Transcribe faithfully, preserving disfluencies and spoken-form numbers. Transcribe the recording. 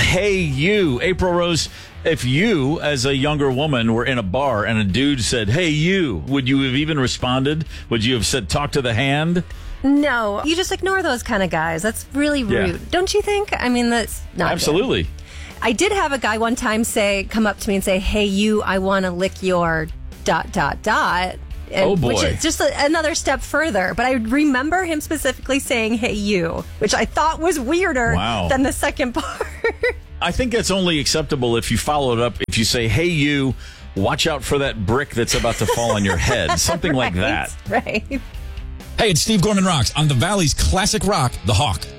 hey, you. April Rose, if you, as a younger woman, were in a bar and a dude said, hey, you, would you have even responded? Would you have said, talk to the hand? No. You just ignore those kind of guys. That's really rude. Yeah. Don't you think? I mean, that's not Absolutely. Good. I did have a guy one time say, come up to me and say, hey, you, I want to lick your dot, dot, dot. And, oh, boy. Which is just a, another step further. But I remember him specifically saying, hey, you, which I thought was weirder wow. than the second part. I think that's only acceptable if you follow it up. If you say, hey, you, watch out for that brick that's about to fall on your head. Something right, like that. Right. Hey, it's Steve Gorman Rocks on the Valley's classic rock, The Hawk.